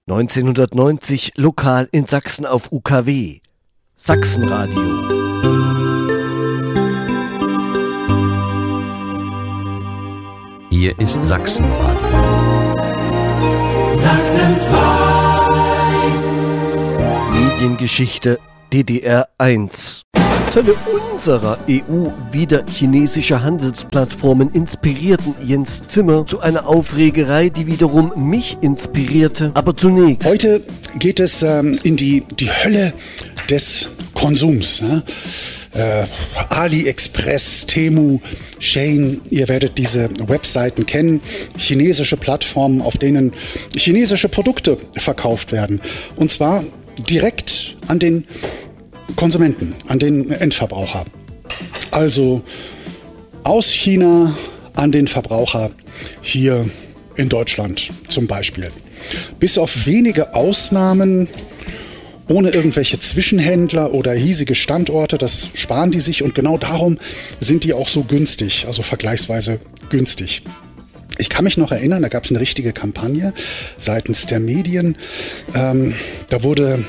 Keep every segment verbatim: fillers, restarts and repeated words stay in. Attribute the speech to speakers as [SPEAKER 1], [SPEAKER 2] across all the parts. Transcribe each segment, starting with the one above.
[SPEAKER 1] neunzehnhundertneunzig lokal in Sachsen auf U K W. Sachsenradio.
[SPEAKER 2] Hier ist Sachsenradio.
[SPEAKER 3] Sachsen zwei.
[SPEAKER 1] Mediengeschichte D D R eins. Zölle unserer E U wieder chinesische Handelsplattformen inspirierten Jens Zimmer zu einer Aufregerei, die wiederum mich inspirierte. Aber zunächst.
[SPEAKER 4] Heute geht es ähm, in die, die Hölle des Konsums. Ne? Äh, AliExpress, Temu, Shein, ihr werdet diese Webseiten kennen. Chinesische Plattformen, auf denen chinesische Produkte verkauft werden. Und zwar direkt an den Konsumenten, an den Endverbraucher. Also aus China an den Verbraucher hier in Deutschland zum Beispiel. Bis auf wenige Ausnahmen, ohne irgendwelche Zwischenhändler oder hiesige Standorte, das sparen die sich und genau darum sind die auch so günstig, also vergleichsweise günstig. Ich kann mich noch erinnern, da gab es eine richtige Kampagne seitens der Medien. Ähm, da wurde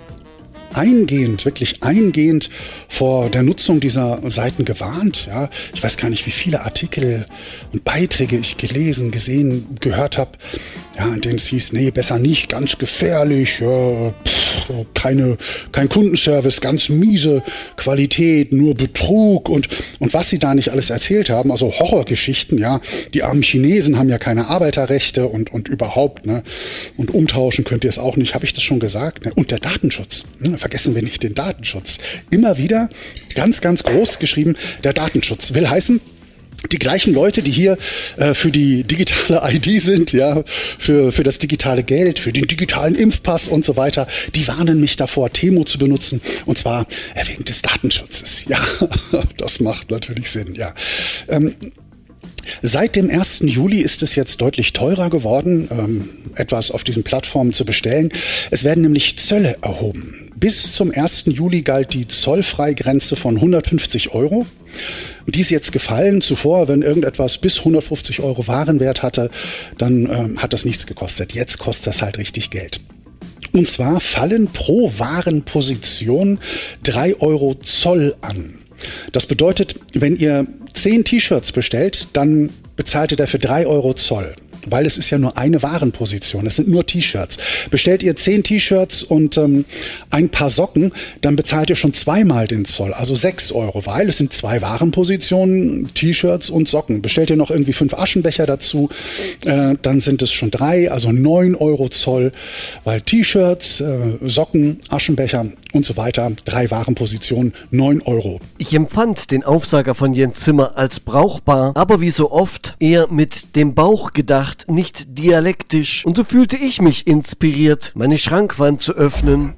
[SPEAKER 4] eingehend, wirklich eingehend vor der Nutzung dieser Seiten gewarnt. Ja, ich weiß gar nicht, wie viele Artikel und Beiträge ich gelesen, gesehen, gehört habe, ja, in denen es hieß, nee, besser nicht, ganz gefährlich, ja, pff, keine, kein Kundenservice, ganz miese Qualität, nur Betrug und, und was sie da nicht alles erzählt haben, also Horrorgeschichten, ja, die armen Chinesen haben ja keine Arbeiterrechte und, und überhaupt, ne, und umtauschen könnt ihr es auch nicht, habe ich das schon gesagt, ne? Und der Datenschutz, ne? Vergessen wir nicht den Datenschutz. Immer wieder ganz, ganz groß geschrieben, der Datenschutz will heißen, die gleichen Leute, die hier äh, für die digitale I D sind, ja, für, für das digitale Geld, für den digitalen Impfpass und so weiter, die warnen mich davor, Temu zu benutzen, und zwar wegen des Datenschutzes. Ja, das macht natürlich Sinn, ja. Ähm, Seit dem ersten Juli ist es jetzt deutlich teurer geworden, ähm, etwas auf diesen Plattformen zu bestellen. Es werden nämlich Zölle erhoben. Bis zum ersten Juli galt die Zollfreigrenze von hundertfünfzig Euro. Die ist jetzt gefallen. Zuvor, wenn irgendetwas bis hundertfünfzig Euro Warenwert hatte, dann ähm, hat das nichts gekostet. Jetzt kostet das halt richtig Geld. Und zwar fallen pro Warenposition drei Euro Zoll an. Das bedeutet, wenn ihr zehn T-Shirts bestellt, dann bezahlt ihr dafür drei Euro Zoll. Weil es ist ja nur eine Warenposition, es sind nur T-Shirts. Bestellt ihr zehn T-Shirts und ähm, ein paar Socken, dann bezahlt ihr schon zweimal den Zoll, also sechs Euro, weil es sind zwei Warenpositionen, T-Shirts und Socken. Bestellt ihr noch irgendwie fünf Aschenbecher dazu, äh, dann sind es schon drei, also neun Euro Zoll, weil T-Shirts, äh, Socken, Aschenbecher und so weiter, drei Warenpositionen, neun Euro.
[SPEAKER 1] Ich empfand den Aufsager von Jens Zimmer als brauchbar, aber wie so oft eher mit dem Bauch gedacht, nicht dialektisch. Und so fühlte ich mich inspiriert, meine Schrankwand zu öffnen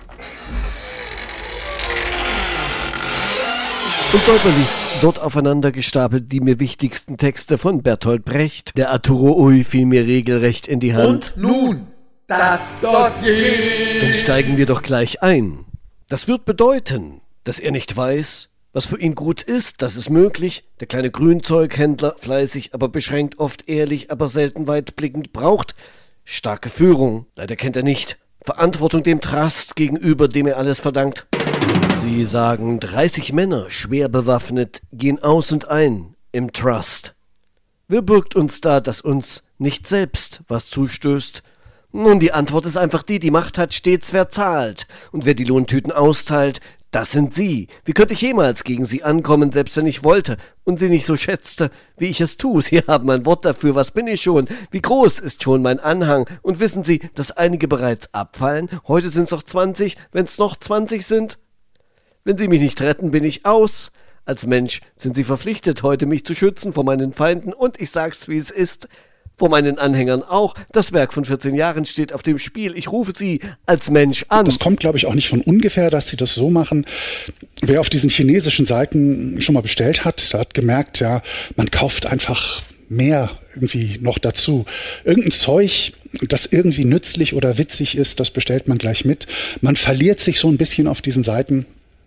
[SPEAKER 1] und säuberlichst dort aufeinander gestapelt die mir wichtigsten Texte von Bertolt Brecht. Der Arturo Ui fiel mir regelrecht in die Hand.
[SPEAKER 3] Und nun das Dossier.
[SPEAKER 1] Dann steigen wir doch gleich ein. Das wird bedeuten, dass er nicht weiß, was für ihn gut ist, das ist möglich. Der kleine Grünzeughändler, fleißig, aber beschränkt, oft ehrlich, aber selten weitblickend, braucht starke Führung. Leider kennt er nicht Verantwortung dem Trust gegenüber, dem er alles verdankt. Sie sagen, dreißig Männer, schwer bewaffnet, gehen aus und ein im Trust. Wer bürgt uns da, dass uns nicht selbst was zustößt? Nun, die Antwort ist einfach die, die Macht hat stets wer zahlt. Und wer die Lohntüten austeilt, das sind Sie. Wie könnte ich jemals gegen Sie ankommen, selbst wenn ich wollte und Sie nicht so schätzte, wie ich es tue? Sie haben ein Wort dafür, was bin ich schon? Wie groß ist schon mein Anhang? Und wissen Sie, dass einige bereits abfallen? Heute sind es noch zwanzig, wenn es noch zwanzig sind? Wenn Sie mich nicht retten, bin ich aus. Als Mensch sind Sie verpflichtet, heute mich zu schützen vor meinen Feinden und ich sag's, wie es ist, vor meinen Anhängern auch. Das Werk von vierzehn Jahren steht auf dem Spiel. Ich rufe Sie als Mensch an.
[SPEAKER 4] Das kommt, glaube ich, auch nicht von ungefähr, dass sie das so machen. Wer auf diesen chinesischen Seiten schon mal bestellt hat, der hat gemerkt, ja, man kauft einfach mehr irgendwie noch dazu. Irgendein Zeug, das irgendwie nützlich oder witzig ist, das bestellt man gleich mit. Man verliert sich so ein bisschen auf diesen Seiten.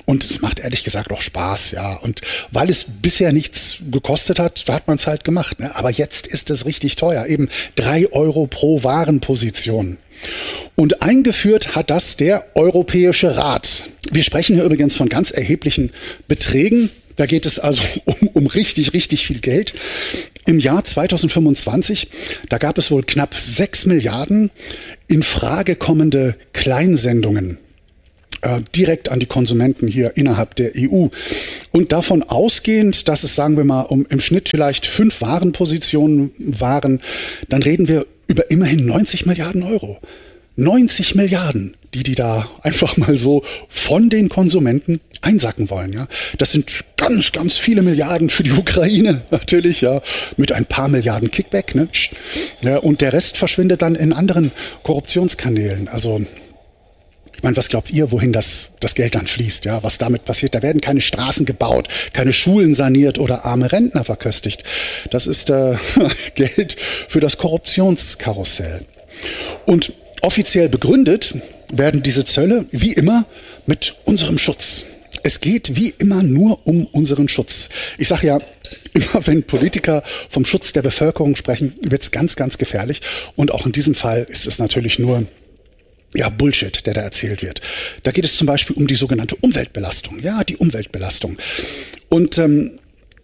[SPEAKER 4] Und es macht ehrlich gesagt auch Spaß, ja. Und weil es bisher nichts gekostet hat, da hat man es halt gemacht. Ne? Aber jetzt ist es richtig teuer. Eben drei Euro pro Warenposition. Und eingeführt hat das der Europäische Rat. Wir sprechen hier übrigens von ganz erheblichen Beträgen. Da geht es also um, um richtig, richtig viel Geld. Im Jahr zweitausendfünfundzwanzig, da gab es wohl knapp sechs Milliarden in Frage kommende Kleinsendungen äh, direkt an die Konsumenten hier innerhalb der E U. Und davon ausgehend, dass es, sagen wir mal, um im Schnitt vielleicht fünf Warenpositionen waren, dann reden wir über immerhin neunzig Milliarden Euro. neunzig Milliarden, die die da einfach mal so von den Konsumenten einsacken wollen. Ja, das sind ganz, ganz viele Milliarden für die Ukraine natürlich, ja, mit ein paar Milliarden Kickback, ne? Ja, und der Rest verschwindet dann in anderen Korruptionskanälen. Also ich meine, was glaubt ihr, wohin das, das Geld dann fließt, ja, was damit passiert? Da werden keine Straßen gebaut, keine Schulen saniert oder arme Rentner verköstigt. Das ist äh, Geld für das Korruptionskarussell. Und offiziell begründet werden diese Zölle wie immer mit unserem Schutz. Es geht wie immer nur um unseren Schutz. Ich sage ja, immer wenn Politiker vom Schutz der Bevölkerung sprechen, wird es ganz, ganz gefährlich. Und auch in diesem Fall ist es natürlich nur ja, Bullshit, der da erzählt wird. Da geht es zum Beispiel um die sogenannte Umweltbelastung. Ja, die Umweltbelastung. Und ähm,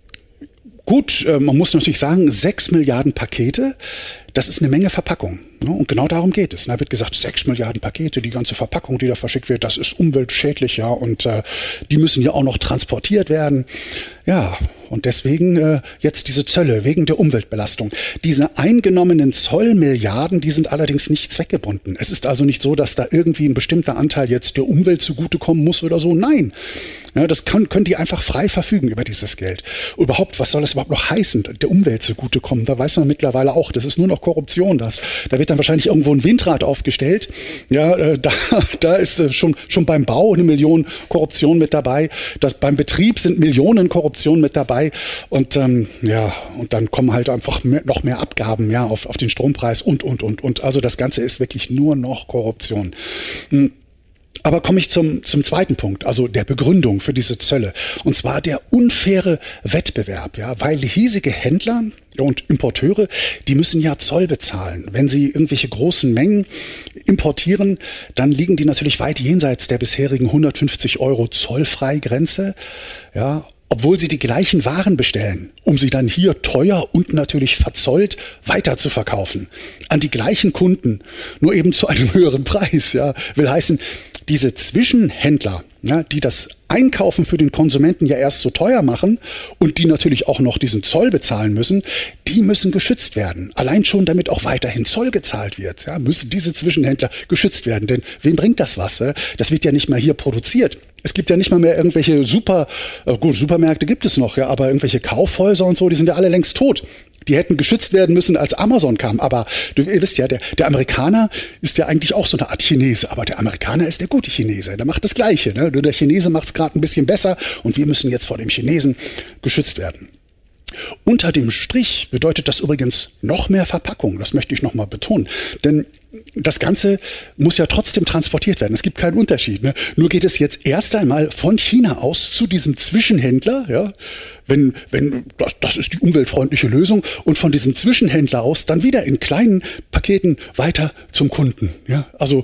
[SPEAKER 4] gut, äh, man muss natürlich sagen, sechs Milliarden Pakete, das ist eine Menge Verpackung. Ne? Und genau darum geht es. Da wird gesagt, sechs Milliarden Pakete, die ganze Verpackung, die da verschickt wird, das ist umweltschädlich, ja, und äh, die müssen ja auch noch transportiert werden. Ja, und deswegen äh, jetzt diese Zölle wegen der Umweltbelastung. Diese eingenommenen Zollmilliarden, die sind allerdings nicht zweckgebunden. Es ist also nicht so, dass da irgendwie ein bestimmter Anteil jetzt der Umwelt zugutekommen muss oder so. Nein, ja, das kann, können die einfach frei verfügen über dieses Geld. Überhaupt, was soll das überhaupt noch heißen, der Umwelt zugutekommen? Da weiß man mittlerweile auch, das ist nur noch Korruption. Das. Da wird dann wahrscheinlich irgendwo ein Windrad aufgestellt. Ja, äh, da, da ist äh, schon, schon beim Bau eine Million Korruption mit dabei. Das, beim Betrieb sind Millionen Korruption mit dabei. Und ähm, ja, und dann kommen halt einfach mehr, noch mehr Abgaben, ja, auf, auf den Strompreis und, und, und, und. Also das Ganze ist wirklich nur noch Korruption. Hm. Aber komme ich zum, zum zweiten Punkt, also der Begründung für diese Zölle. Und zwar der unfaire Wettbewerb, ja, weil hiesige Händler und Importeure, die müssen ja Zoll bezahlen. Wenn sie irgendwelche großen Mengen importieren, dann liegen die natürlich weit jenseits der bisherigen hundertfünfzig Euro Zollfreigrenze, ja, obwohl sie die gleichen Waren bestellen, um sie dann hier teuer und natürlich verzollt weiter zu verkaufen. An die gleichen Kunden, nur eben zu einem höheren Preis, ja, will heißen, diese Zwischenhändler, ja, die das Einkaufen für den Konsumenten ja erst so teuer machen und die natürlich auch noch diesen Zoll bezahlen müssen, die müssen geschützt werden. Allein schon, damit auch weiterhin Zoll gezahlt wird, ja, müssen diese Zwischenhändler geschützt werden. Denn wem bringt das was? Ja? Das wird ja nicht mal hier produziert. Es gibt ja nicht mal mehr irgendwelche Super, äh, gut, Supermärkte gibt es noch, ja, aber irgendwelche Kaufhäuser und so, die sind ja alle längst tot. Die hätten geschützt werden müssen, als Amazon kam. Aber du, ihr wisst ja, der, der Amerikaner ist ja eigentlich auch so eine Art Chinese. Aber der Amerikaner ist der gute Chinese. Der macht das Gleiche. Ne? Nur der Chinese macht es gerade ein bisschen besser. Und wir müssen jetzt vor dem Chinesen geschützt werden. Unter dem Strich bedeutet das übrigens noch mehr Verpackung. Das möchte ich nochmal betonen. Denn das Ganze muss ja trotzdem transportiert werden. Es gibt keinen Unterschied. Ne? Nur geht es jetzt erst einmal von China aus zu diesem Zwischenhändler. Ja? Wenn, wenn, das, das ist die umweltfreundliche Lösung. Und von diesem Zwischenhändler aus dann wieder in kleinen Paketen weiter zum Kunden. Ja? Also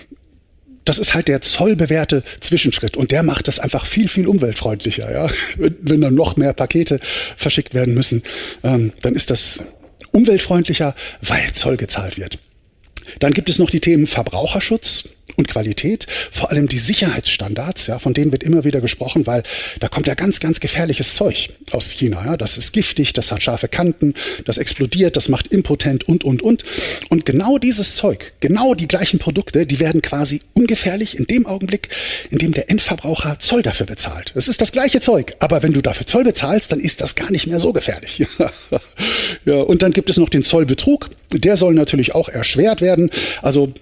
[SPEAKER 4] das ist halt der zollbewährte Zwischenschritt. Und der macht das einfach viel, viel umweltfreundlicher. Ja? Wenn dann noch mehr Pakete verschickt werden müssen, ähm, dann ist das umweltfreundlicher, weil Zoll gezahlt wird. Dann gibt es noch die Themen Verbraucherschutz und Qualität, vor allem die Sicherheitsstandards, ja, von denen wird immer wieder gesprochen, weil da kommt ja ganz, ganz gefährliches Zeug aus China. Ja. Das ist giftig, das hat scharfe Kanten, das explodiert, das macht impotent und, und, und. Und genau dieses Zeug, genau die gleichen Produkte, die werden quasi ungefährlich in dem Augenblick, in dem der Endverbraucher Zoll dafür bezahlt. Das ist das gleiche Zeug, aber wenn du dafür Zoll bezahlst, dann ist das gar nicht mehr so gefährlich. Ja, und dann gibt es noch den Zollbetrug, der soll natürlich auch erschwert werden. Also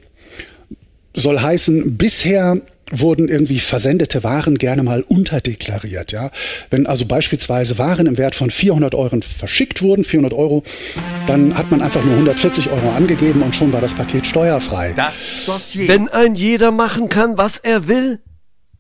[SPEAKER 4] soll heißen, bisher wurden irgendwie versendete Waren gerne mal unterdeklariert. Ja? Wenn also beispielsweise Waren im Wert von vierhundert Euro verschickt wurden, vierhundert Euro, dann hat man einfach nur hundertvierzig Euro angegeben und schon war das Paket steuerfrei.
[SPEAKER 3] Das Dossier.
[SPEAKER 1] Wenn ein jeder machen kann, was er will,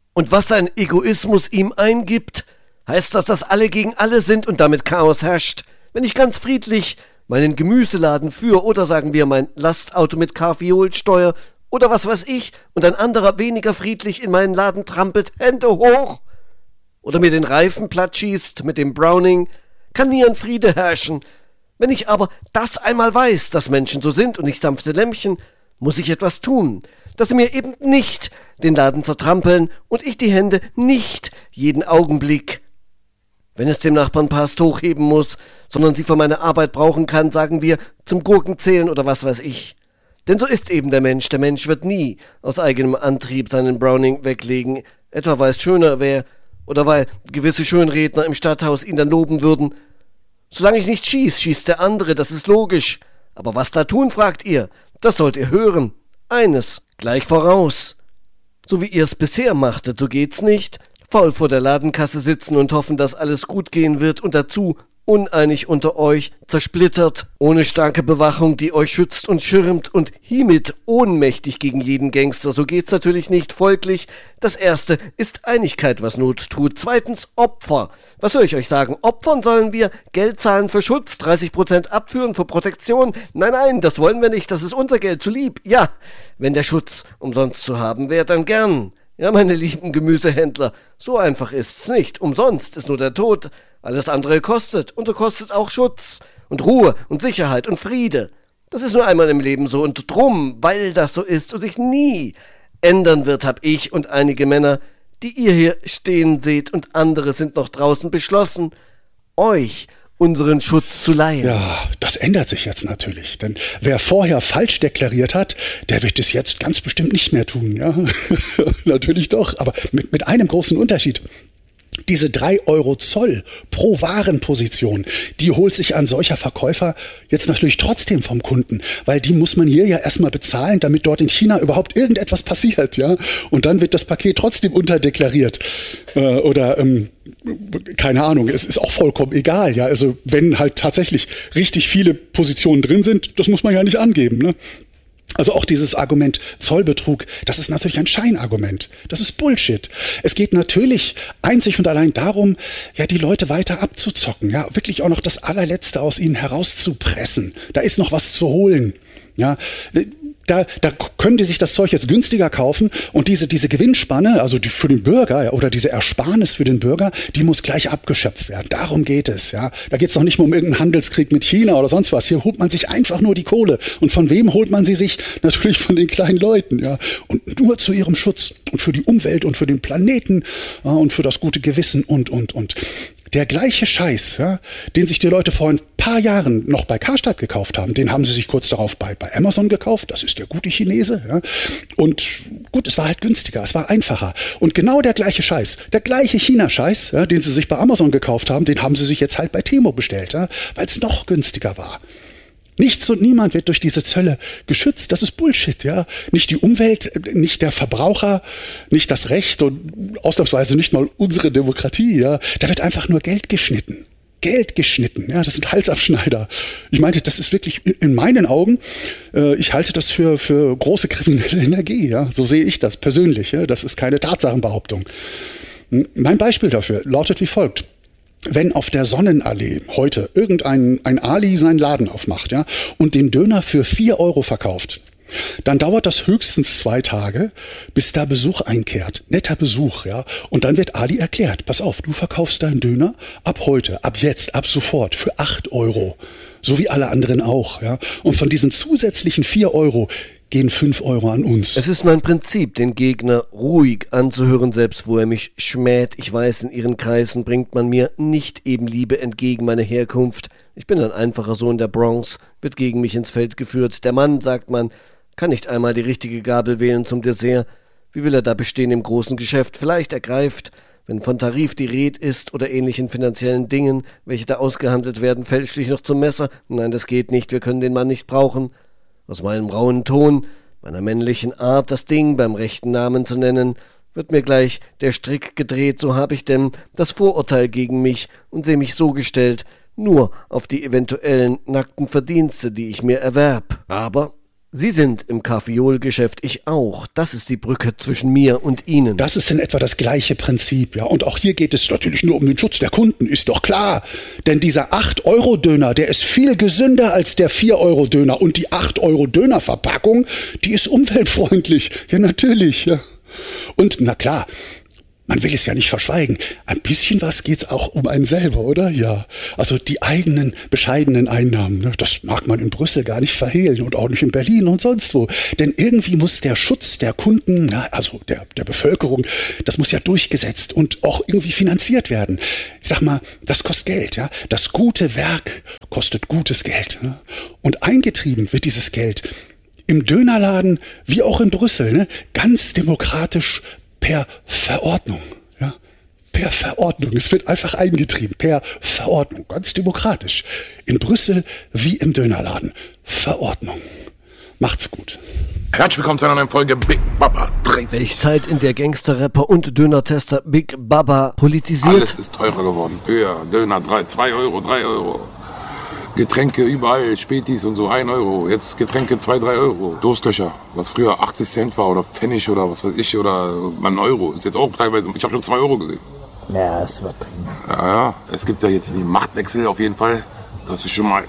[SPEAKER 1] Und was sein Egoismus ihm eingibt, heißt das, dass alle gegen alle sind und damit Chaos herrscht. Wenn ich ganz friedlich meinen Gemüseladen führe oder sagen wir mein Lastauto mit Kaffeeholsteuer oder was weiß ich und ein anderer weniger friedlich in meinen Laden trampelt, Hände hoch, oder mir den Reifen platt schießt mit dem Browning, kann nie ein Friede herrschen. Wenn ich aber das einmal weiß, dass Menschen so sind und nicht sanfte Lämmchen, muss ich etwas tun, dass sie mir eben nicht den Laden zertrampeln und ich die Hände nicht jeden Augenblick, wenn es dem Nachbarn passt, hochheben muss, sondern sie für meine Arbeit brauchen kann, sagen wir, zum Gurkenzählen oder was weiß ich. Denn so ist eben der Mensch. Der Mensch wird nie aus eigenem Antrieb seinen Browning weglegen, etwa weil es schöner wäre oder weil gewisse Schönredner im Stadthaus ihn dann loben würden. Solange ich nicht schieß, schießt der andere, das ist logisch. Aber was da tun, fragt ihr, das sollt ihr hören. Eines, gleich voraus. So wie ihr es bisher machtet, so geht's nicht. Faul vor der Ladenkasse sitzen und hoffen, dass alles gut gehen wird und dazu uneinig unter euch, zersplittert, ohne starke Bewachung, die euch schützt und schirmt und hiemit ohnmächtig gegen jeden Gangster. So geht's natürlich nicht. Folglich, das erste ist Einigkeit, was Not tut. Zweitens Opfer. Was soll ich euch sagen? Opfern sollen wir Geld zahlen für Schutz, dreißig Prozent abführen für Protektion? Nein, nein, das wollen wir nicht. Das ist unser Geld, zu lieb. Ja, wenn der Schutz umsonst zu haben wäre, dann gern. Ja, meine lieben Gemüsehändler, so einfach ist's nicht. Umsonst ist nur der Tod. Alles andere kostet. Und so kostet auch Schutz und Ruhe und Sicherheit und Friede. Das ist nur einmal im Leben so. Und drum, weil das so ist und sich nie ändern wird, hab ich und einige Männer, die ihr hier stehen seht und andere sind noch draußen, beschlossen, euch unseren Schutz zu leihen.
[SPEAKER 4] Ja, das ändert sich jetzt natürlich, denn wer vorher falsch deklariert hat, der wird es jetzt ganz bestimmt nicht mehr tun, ja. Natürlich doch, aber mit, mit einem großen Unterschied. Diese drei Euro Zoll pro Warenposition, die holt sich ein solcher Verkäufer jetzt natürlich trotzdem vom Kunden, weil die muss man hier ja erstmal bezahlen, damit dort in China überhaupt irgendetwas passiert, ja. Und dann wird das Paket trotzdem unterdeklariert. Äh, oder, ähm, keine Ahnung, es ist auch vollkommen egal, ja. Also wenn halt tatsächlich richtig viele Positionen drin sind, das muss man ja nicht angeben, ne. Also auch dieses Argument Zollbetrug, das ist natürlich ein Scheinargument. Das ist Bullshit. Es geht natürlich einzig und allein darum, ja, die Leute weiter abzuzocken, ja, wirklich auch noch das Allerletzte aus ihnen herauszupressen. Da ist noch was zu holen, ja. Da, da können die sich das Zeug jetzt günstiger kaufen und diese, diese Gewinnspanne, also die für den Bürger, ja, oder diese Ersparnis für den Bürger, die muss gleich abgeschöpft werden. Darum geht es, ja. Da geht es doch nicht mehr um irgendeinen Handelskrieg mit China oder sonst was. Hier holt man sich einfach nur die Kohle. Und von wem holt man sie sich? Natürlich von den kleinen Leuten, ja. Und nur zu ihrem Schutz und für die Umwelt und für den Planeten, ja, und für das gute Gewissen und, und, und. Der gleiche Scheiß, ja, den sich die Leute vor ein paar Jahren noch bei Karstadt gekauft haben, den haben sie sich kurz darauf bei, bei Amazon gekauft. Das ist der gute Chinese. Ja. Und gut, es war halt günstiger, es war einfacher. Und genau der gleiche Scheiß, der gleiche China-Scheiß, ja, den sie sich bei Amazon gekauft haben, den haben sie sich jetzt halt bei Temu bestellt, ja, weil es noch günstiger war. Nichts und niemand wird durch diese Zölle geschützt. Das ist Bullshit, ja. Nicht die Umwelt, nicht der Verbraucher, nicht das Recht und ausnahmsweise nicht mal unsere Demokratie, ja. Da wird einfach nur Geld geschnitten. Geld geschnitten, ja. Das sind Halsabschneider. Ich meinte, das ist wirklich in meinen Augen, äh, ich halte das für, für große kriminelle Energie, ja. So sehe ich das persönlich, ja. Das ist keine Tatsachenbehauptung. Mein Beispiel dafür lautet wie folgt. Wenn auf der Sonnenallee heute irgendein ein Ali seinen Laden aufmacht, ja, und den Döner für vier Euro verkauft, dann dauert das höchstens zwei Tage, bis da Besuch einkehrt. Netter Besuch, ja. Und dann wird Ali erklärt, pass auf, du verkaufst deinen Döner ab heute, ab jetzt, ab sofort für acht Euro. So wie alle anderen auch, ja. Und von diesen zusätzlichen vier Euro gehen fünf Euro an uns.
[SPEAKER 1] Es ist mein Prinzip, den Gegner ruhig anzuhören, selbst wo er mich schmäht. Ich weiß, in ihren Kreisen bringt man mir nicht eben Liebe entgegen, meine Herkunft. Ich bin ein einfacher Sohn der Bronx, wird gegen mich ins Feld geführt. Der Mann, sagt man, kann nicht einmal die richtige Gabel wählen zum Dessert. Wie will er da bestehen im großen Geschäft? Vielleicht ergreift, wenn von Tarif die Rede ist oder ähnlichen finanziellen Dingen, welche da ausgehandelt werden, fälschlich noch zum Messer. Nein, das geht nicht, wir können den Mann nicht brauchen. Aus meinem rauen Ton, meiner männlichen Art, das Ding beim rechten Namen zu nennen, wird mir gleich der Strick gedreht, so habe ich denn das Vorurteil gegen mich und sehe mich so gestellt, nur auf die eventuellen nackten Verdienste, die ich mir erwerb. Aber Sie sind im Kaffeolgeschäft, ich auch. Das ist die Brücke zwischen mir und Ihnen.
[SPEAKER 4] Das ist in etwa das gleiche Prinzip, ja. Und auch hier geht es natürlich nur um den Schutz der Kunden, ist doch klar. Denn dieser acht Euro Döner, der ist viel gesünder als der vier Euro Döner. Und die acht Euro Döner Verpackung, die ist umweltfreundlich. Ja, natürlich, ja. Und na klar, man will es ja nicht verschweigen. Ein bisschen was geht's auch um einen selber, oder? Ja. Also die eigenen bescheidenen Einnahmen, ne? Das mag man in Brüssel gar nicht verhehlen und auch nicht in Berlin und sonst wo. Denn irgendwie muss der Schutz der Kunden, na, also der, der Bevölkerung, das muss ja durchgesetzt und auch irgendwie finanziert werden. Ich sag mal, das kostet Geld, ja. Das gute Werk kostet gutes Geld. Ne? Und eingetrieben wird dieses Geld im Dönerladen wie auch in Brüssel, ne? Ganz demokratisch per Verordnung, ja, per Verordnung. Es wird einfach eingetrieben, per Verordnung, ganz demokratisch. In Brüssel wie im Dönerladen. Verordnung. Macht's gut.
[SPEAKER 2] Herzlich willkommen zu einer neuen Folge Big Baba dreißig.
[SPEAKER 1] Welche Zeit, in der Gangster-Rapper und Dönertester Big Baba politisiert.
[SPEAKER 2] Alles ist teurer geworden. Höher, Döner, drei, zwei Euro, drei Euro. Getränke überall, Spätis und so, ein Euro. Jetzt Getränke zwei, drei Euro. Durstlöcher, was früher achtzig Cent war oder Pfennig oder was weiß ich oder ein Euro. Ist jetzt auch teilweise, ich habe schon zwei Euro gesehen.
[SPEAKER 5] Ja, das ist übertrieben.
[SPEAKER 2] Ja, ja, es gibt ja jetzt den Machtwechsel auf jeden Fall. Das ist schon mal,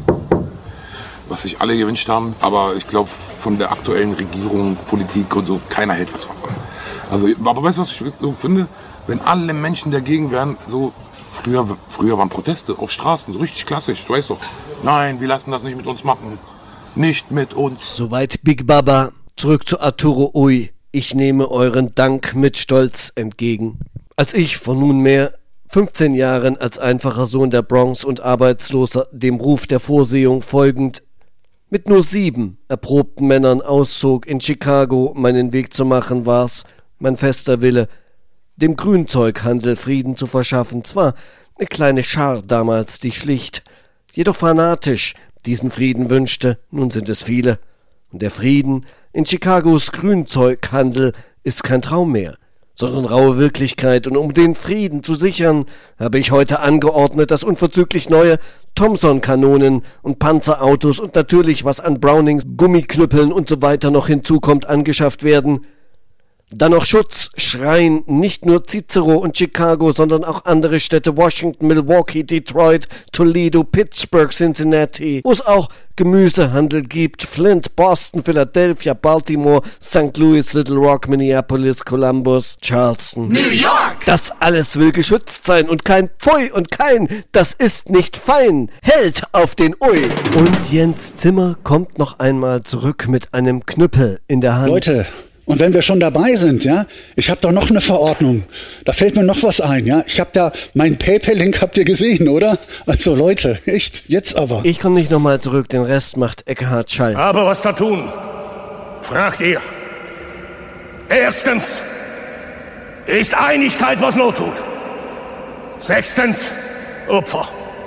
[SPEAKER 2] was sich alle gewünscht haben. Aber ich glaube, von der aktuellen Regierung, Politik und so, keiner hält was von. Also, aber weißt du, was ich so finde? Wenn alle Menschen dagegen wären, so... Früher, früher waren Proteste auf Straßen, so richtig klassisch, du weißt doch. Nein, wir lassen das nicht mit uns machen. Nicht mit uns.
[SPEAKER 1] Soweit Big Baba. Zurück zu Arturo Ui. Ich nehme euren Dank mit Stolz entgegen. Als ich vor nunmehr fünfzehn Jahren als einfacher Sohn der Bronx und Arbeitsloser dem Ruf der Vorsehung folgend mit nur sieben erprobten Männern auszog, in Chicago meinen Weg zu machen, war's mein fester Wille, dem Grünzeughandel Frieden zu verschaffen. Zwar eine kleine Schar damals, die schlicht, jedoch fanatisch diesen Frieden wünschte, nun sind es viele. Und der Frieden in Chicagos Grünzeughandel ist kein Traum mehr, sondern raue Wirklichkeit. Und um den Frieden zu sichern, habe ich heute angeordnet, dass unverzüglich neue Thompson-Kanonen und Panzerautos und natürlich, was an Brownings, Gummiknüppeln und so weiter noch hinzukommt, angeschafft werden. Dann noch Schutz schreien nicht nur Cicero und Chicago, sondern auch andere Städte, Washington, Milwaukee, Detroit, Toledo, Pittsburgh, Cincinnati, wo es auch Gemüsehandel gibt, Flint, Boston, Philadelphia, Baltimore, Sankt Louis, Little Rock, Minneapolis, Columbus, Charleston,
[SPEAKER 3] New York!
[SPEAKER 1] Das alles will geschützt sein und kein Pfui und kein, das ist nicht fein, hält auf den Ui. Und Jens Zimmer kommt noch einmal zurück mit einem Knüppel in der Hand.
[SPEAKER 4] Leute, und wenn wir schon dabei sind, ja, ich habe doch noch eine Verordnung. Da fällt mir noch was ein, ja. Ich habe da, meinen PayPal-Link habt ihr gesehen, oder? Also Leute, echt, jetzt aber.
[SPEAKER 1] Ich komme nicht nochmal zurück, den Rest macht Eckhard Schall.
[SPEAKER 6] Aber was da tun? Fragt ihr. Erstens ist Einigkeit, was Not tut. Sechstens, Opfer.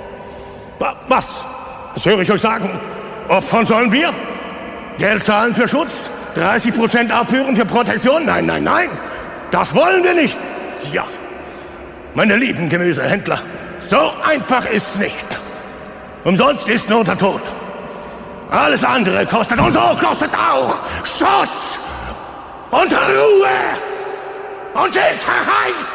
[SPEAKER 6] Was? Das höre ich euch sagen. Opfern sollen wir? Geld zahlen für Schutz? dreißig Prozent abführen für Protektion? Nein, nein, nein. Das wollen wir nicht. Ja, meine lieben Gemüsehändler, so einfach ist nicht. Umsonst ist nur der Tod. Alles andere kostet und so kostet auch Schutz und Ruhe und Sicherheit.